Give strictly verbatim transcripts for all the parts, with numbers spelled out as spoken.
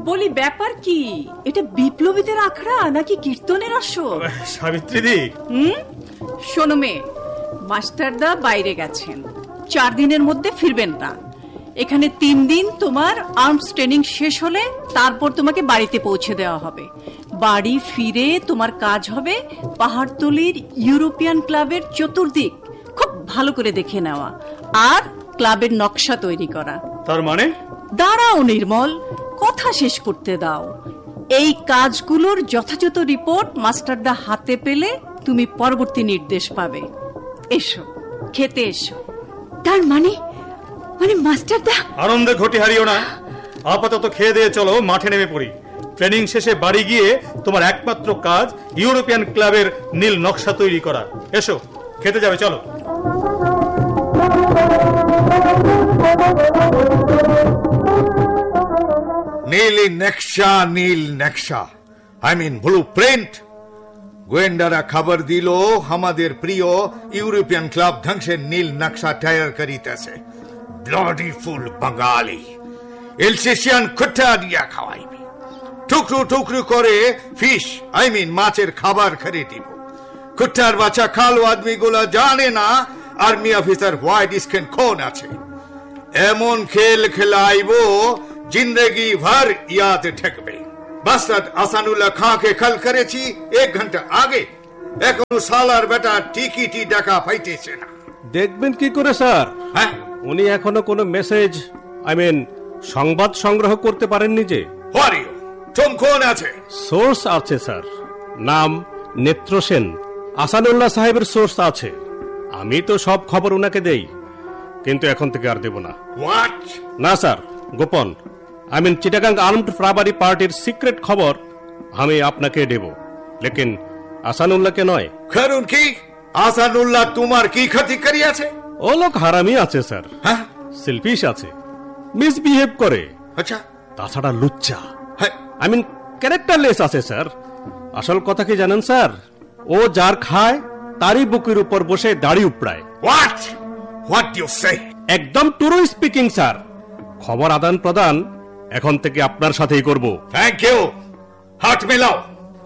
বলি ব্যাপার কি? এটা বিপ্লবীদের আখড়া নাকি কীর্তনের আসর? সাবিত্রী দি, হুম শোনো মেয়ে, মাস্টারদা বাইরে গেছেন, চার দিনের মধ্যে ফিরবেন না। এখানে তিন দিন তোমার আর্মস ট্রেনিং শেষ হলে তারপর তোমাকে বাড়িতে পৌঁছে দেওয়া হবে। বাড়ি ফিরে তোমার কাজ হবে পাহাড়তলির ইউরোপিয়ান ক্লাবের চতুর্দিক খুব ভালো করে দেখে নেওয়া আর ক্লাবের নকশা তৈরি করা। তার মানে? দাঁড়াও নির্মল, কথা শেষ করতে দাও। এই কাজগুলোর যথাযথ রিপোর্ট মাস্টারদা হাতে পেলে তুমি পরবর্তী নির্দেশ পাবে। এসো খেতে এসো। তার মানে মানে মাস্টারদা? আনন্দে ঘটি হারিও না, আপাতত খেয়ে দিয়ে চলো মাঠে নেমে পড়ি। ট্রেনিং শেষে বাড়ি গিয়ে তোমার একমাত্র কাজ ইউরোপিয়ান ক্লাবের নীল নকশা তৈরি করা। এসো খেতে যাবে, চলো। নীল নকশা, নীল নকশা, আই মিন ব্লু প্রিন্ট। গোয়েন্দারা খবর দিল আমাদের প্রিয় ইউরোপিয়ান ক্লাব ধ্বংসের নীল নকশা তৈরি করিতেছে। ব্লাডি ফুল বাঙালি এলসেশিয়ান খুঁটা দিয়া খাওয়াইবে, টুকরো টুকরো করে ফিশ আই মিন মাছের খাবার খেয়ে দিব। খুঁটার বাচ্চা কালো আদমি গুলা জানে না আর্মি অফিসার হোয়াইট স্কিন কোন আছে। এমন খেল খেলাইব জিন্দগি ভর ইয়াদ ঠেকবে। বাস্তাদ আসানুল্লাহ খাঁকে খাল করেছি এক ঘন্টা আগে, এখনো সালার বেটা টিকিটি ডাকা পাইতেছে না। দেখবেন কি করে স্যার? হ্যাঁ, উনি এখনো কোনো মেসেজ আই মিন সংবাদ সংগ্রহ করতে পারেননি যে। হরিও তুম কোন আছে? সোর্স আছে স্যার, নাম নেত্র সেন। আসানুল্লাহ সাহেবের সোর্স আছে। আমি তো সব খবর উনাকে দেই, কিন্তু এখন থেকে আর দেব না। হোয়াট? না স্যার, গোপন I mean Chittagong armed robbery পার্টির সিক্রেট খবর আমি আপনাকে দেব, লেকিন আসানুল্লাহকে নয়। কারণ কি? আসানুল্লাহ তোমার কি ক্ষতি করিয়াছে? ও লোক হারামি আছে স্যার। হ্যাঁ, সেলফিশ আছে, মিসবিহেভ করে। আচ্ছা, তাছাড়া লুচ্চা হ্যাঁ, আই মিন ক্যারেক্টারলেস আছে স্যার। আসল কথা কি জানেন স্যার? ও যার খায় তারই বুকের উপর বসে দাড়ি উপড়ায়। হোয়াট হোয়াট ইউ সে? একদম ট্রু স্পিকিং স্যার। খবর আদান প্রদান এখন থেকে আপনার সাথেই করব। Thank you. হাত মেলাও।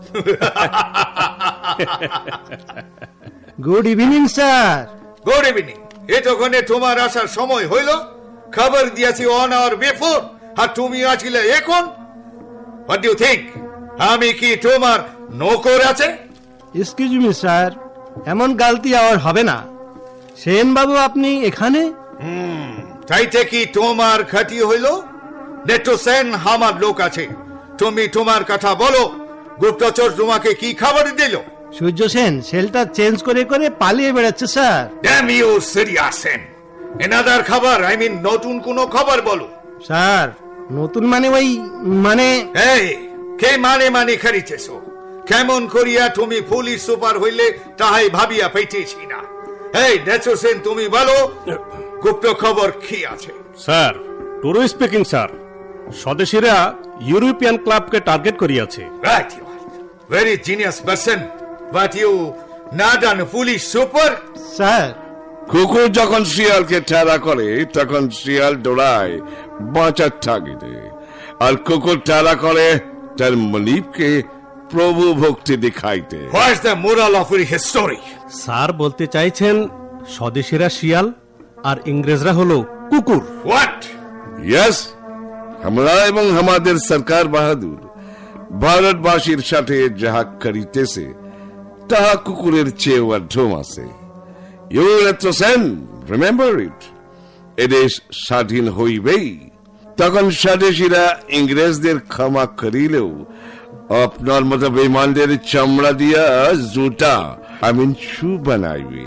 Good evening sir. Good evening. এতক্ষণে তোমার আসার সময় হইল? খবর দিয়েছি অন আওয়ার বিফোর, আর তুমি আসলে এখন? হোয়াট ডু থিংক আমি কি তোমার নৌকর আছে? এক্সকিউজ মি স্যার, এমন গালতি আর হবে না। সেন বাবু আপনি এখানে? হুম, তাইতে কি তোমার ক্ষতি হইল? নেত্র সেন আমার লোক আছে, তুমি তোমার কথা বলো। গুপ্তচর তোমাকে কি খবর দিল? সূর্য সেন সেলটা চেঞ্জ করে করে পালিয়ে বেড়াচ্ছে sir. Dam you serious Sen, another খবর আই মিন নতুন কোন খবর বলো। স্যার নতুন মানে ওই মানে এই কে মানে মানে করিতেছো? কেমন করিয়া তুমি পুলিশ সুপার হইলে তাহাই ভাবিয়া পাইতেছি না। এই নেত্র সেন তুমি বলো গুপ্ত খবর কি আছে? Sir true speaking sir, স্বদেশীরা European ক্লাবকে টার্গেট করিয়াছে। Right, you are very genius person, but you not an police super. Sir কুকুর যখন শিয়ালকে ঠেলা করে তখন শিয়াল দৌড়ায় বাঁচার তাগিদে, আর কুকুর ঠেলা করে তার মালিককে প্রভু ভক্তি দেখাইতে। What is the moral of your story? Sir বলতে চাইছেন স্বদেশীরা শিয়াল আর ইংরেজরা হলো কুকুর। হোয়াট? ইয়েস, আমরা এবং আমাদের সরকার বাহাদুর ভারতবাসীর সাথে যাহা করিতেছে তাহা কুকুরের চেয়ে অধম আছে। You নেত্র Sen, remember it. এদেশ স্বাধীন হইবেই, তখন স্বদেশীরা ইংরেজদের ক্ষমা করিলেও আপনার মতো বেমানদের চামড়া দিয়া জুতা আই মিন শু বানাইবে।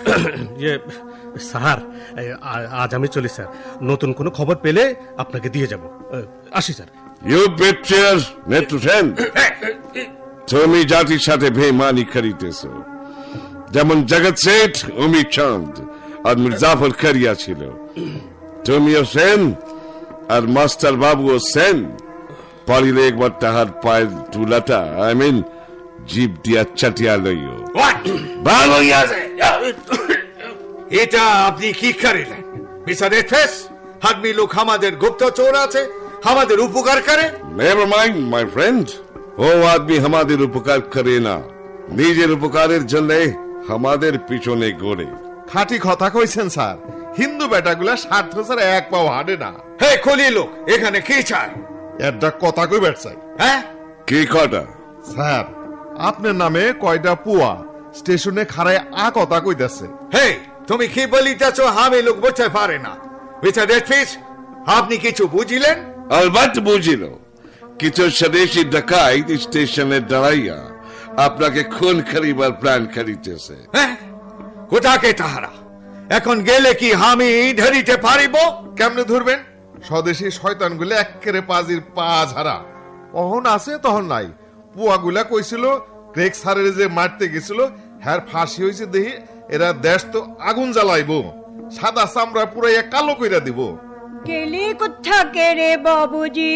স্যার আজ আমি চলি স্যার, নতুন কোনো খবর পেলে আপনাকে দিয়ে যাব। আসি স্যার। ইউ বেটার নেত্র সেন, তুমি জাতির সাথে বেমানি করিতেছ, যেমন জগৎ শেঠ, অমিত চাঁদ আর মির্জাফর করিয়া ছিল। তুমিও সেন আর মাস্টার বাবুও সেন। পারিলে একবার তাহার পায়ের তুলাটা আই মিন জিভ দিয়া চাটিয়া লইও। ভালো আছে। এটা আপনি কি করিলেন মিস্টার এফএস? আদমি লোক আমাদের গুপ্তচর আছে আমাদের উপকার করে? নেভার মাইন্ড মাই ফ্রেন্ড, ও আদমি আমাদের উপকার করে না, নিজের উপকারের জন্য আমাদের পিছনে ঘোরে। খাঁটি কথা কইছেন স্যার, হিন্দু বেটাগুলা স্বার্থ ছাড়া এক পাও হাঁটে না। হে খলি লোক, এখানে কি চায়? একটা কথা কই বেড়াই। হ্যাঁ, কি কথা? স্যার, আপনার নামে কয়টা পুয়া স্টেশনে খাড়ায় আ কথা কইতাছে। হে, তুমি কি বলিতেছ? আমি লোক বুঝতে পারে না। মিস্টার ডেটফিস, আপনি কিছু বুঝিলেন? আলবাত বুঝিল, কিছু স্বদেশী ডাকাইত স্টেশনে দাঁড়াইয়া আপনাকে খুন করিবার প্ল্যান করিতেছে। হ্যাঁ, কোথাকে তাহারা? এখন গেলে কি আমি ধরিতে পারিব? কেমনে ধরবেন? স্বদেশী শয়তান গুলো একেবারে পাজির পা ঝাড়া, অহন আছে তখন নাই। পুয়া গুলা কইছিল ক্রেক সারের যে মারতে গেছিল হ্যার ফাঁসি হয়েছে, দেখি এরা দেশ তো আগুন জ্বালাইবো, সাদা চামড়া পুরাইয়া কালো কইরা দিব। केली कुत्था के रे बाबूजी।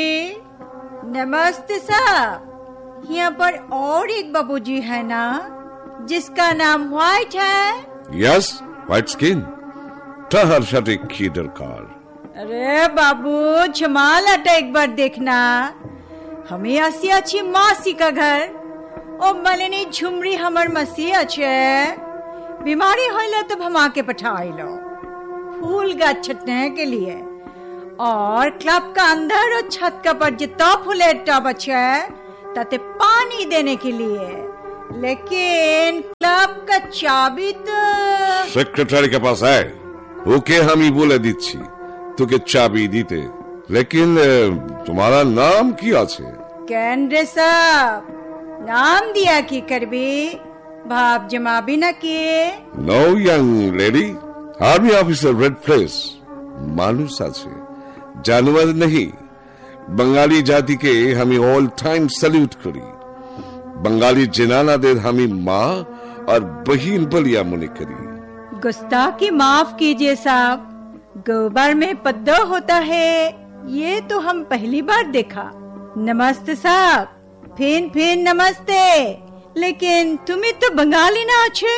नमस्ते साहब, यहाँ पर और एक बाबूजी है ना जिसका नाम व्हाइट है? Yes, white skin. ताहर साथे की दरकार? अरे बाबू छमाल हटा, एक बार देखना। हमें आसी अच्छी मासी का घर और मलिनी झुमरी हमर मसी अच्छे बीमारी होइले तो हम आके पठाइलो फूल गाछ छटने के लिए, और क्लब का अंदर और छत का पर जितना फूले टब अच्छे ताते पानी देने के लिए। लेकिन क्लब का चाबी तो सेक्रेटरी के पास है, ओके हम ही बोले दीची तुके चाबी दीते। लेकिन तुम्हारा नाम क्या है? कैंड्रे साहब, नाम दिया की करबी, भाप जमा भी न किए। No young lady, army officer raid place मानुष আছে, जानवर नहीं। बंगाली जाति के हमें ऑल टाइम सैल्यूट करी। बंगाली जनानाদের हमें माँ और बहन बलिया मुनि करी। गुस्ताखी माफ कीजिए साहब, गोबर में पद्दो होता है ये तो हम पहली बार देखा। नमस्ते साहब, फिन फिन नमस्ते। लेकिन तुम्हें तो बंगाली ना अच्छे।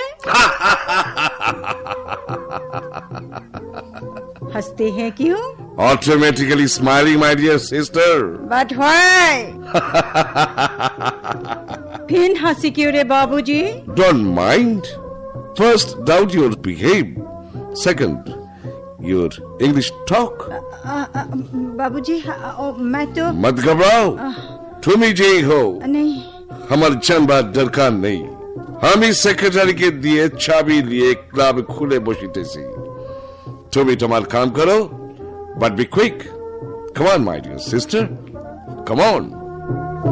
हंसते हैं क्यों? Automatically smiling, my dear sister. But why? फिर हंसी क्यों रे बाबूजी? Don't mind. First, doubt your behave. Second, your English talk. बाबूजी, मैं तो मत घबराओ, तुम ही जे हो। नहीं, हमार जानबार दरकार नहीं। हम ही सेक्रेटरी के दिए चाबी लिए क्लब खुले बसितेছি। तुम ही तुम्हारा काम करो, but be quick. Come on, my dear sister. Come on.